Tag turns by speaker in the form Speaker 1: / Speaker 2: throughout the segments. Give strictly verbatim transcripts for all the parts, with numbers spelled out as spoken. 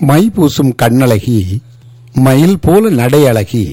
Speaker 1: My பூசும் கண்ணழகி, மயில் போல நடையழகி,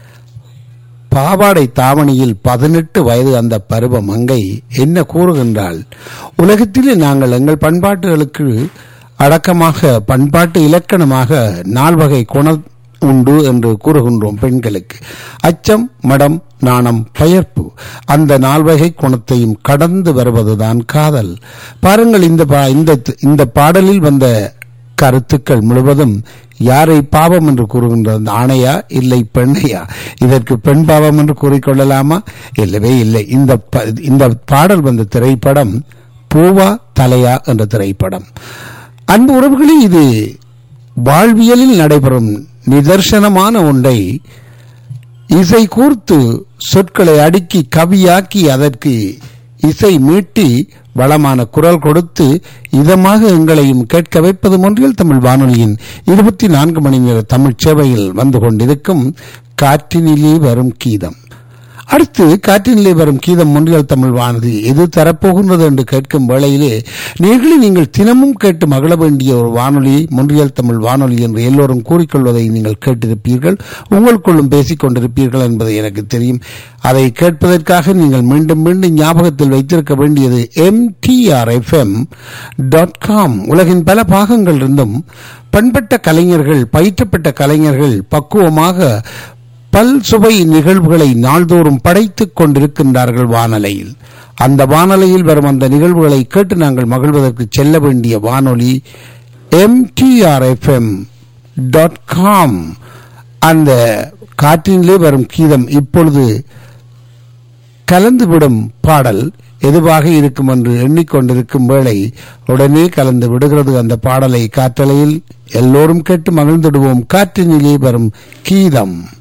Speaker 1: பாவாடை தாவணியில் பதினெட்டு வயது அந்த பருவ மங்கை என்ன கூறுகின்றாள்? உலகத்திலே நாங்கள் எங்கள் பண்பாட்டுகளுக்கு அடக்கமாக பண்பாட்டு இலக்கணமாக நால்வகை குணம் உண்டு என்று கூறுகின்றோம். பெண்களுக்கு அச்சம், மடம், நாணம், பயர்ப்பு, அந்த நால்வகை குணத்தையும் கடந்து வருவதுதான் காதல். பாருங்கள், இந்த இந்த பாடலில் வந்த கருத்துக்கள் முழுவதும் யாரை பாவம் என்று கூறுகின்றது? ஆணையா இல்லை பெண்ணையா? இதற்கு பெண் பாவம் என்று கூறிக்கொள்ளலாமா? இல்லவே இல்லை. இந்த இந்த பாடல் வந்த திரைப்படம் பூவா தலையா என்ற திரைப்படம். அன்பு உறவுகளே, இது வாழ்வியலில் நடைபெறும் நிதர்சனமான ஒன்றை இசை கூர்த்து சொற்களை அடுக்கி கவியாக்கி அதற்கு இசை மீட்டி வளமான குரல் கொடுத்து இதமாக எங்களையும் கேட்க வைப்பது ஒன்றில் தமிழ் வானொலியின் இருபத்தி நான்கு மணி நேர தமிழ் சேவையில் வந்து கொண்டிருக்கும் காற்றினிலே வரும் கீதம். அடுத்து காற்றினிலே வரும் கீதம் ஒன்றில் தமிழ் வானொலி எது தரப்போகின்றது என்று கேட்கும் வேளையிலே நேர்களை நீங்கள் தினமும் கேட்டு மகிழ வேண்டிய ஒரு வானொலி ஒன்றில் தமிழ் வானொலி என்று எல்லோரும் கூறிக்கொள்வதை நீங்கள் கேட்டிருப்பீர்கள், உங்களுக்குள்ளும் பேசிக் கொண்டிருப்பீர்கள் என்பதை எனக்கு தெரியும். அதை கேட்பதற்காக நீங்கள் மீண்டும் மீண்டும் ஞாபகத்தில் வைத்திருக்க வேண்டியது M D R F M dot com. உலகின் பல பாகங்கள் இருந்தும் பண்பட்ட கலைஞர்கள், பயிற்றப்பட்ட கலைஞர்கள் பக்குவமாக பல் சுவை நிகழ்வுகளை நாள்தோறும் படைத்துக் கொண்டிருக்கின்றார்கள் வானொலியில். அந்த வானொலியில் வரும் அந்த நிகழ்வுகளை கேட்டு நாங்கள் மகிழ்வதற்கு செல்ல வேண்டிய வானொலி M D R F M dot com. அந்த காற்றினிலே வரும் கீதம் இப்பொழுது கலந்துவிடும் பாடல் எதுவாக இருக்கும் என்று எண்ணிக்கொண்டிருக்கும் வேளை உடனே கலந்து விடுகிறது அந்த பாடலை. காற்றலையில் எல்லோரும் கேட்டு மகிழ்ந்திடுவோம். காற்றினிலே வரும் கீதம்.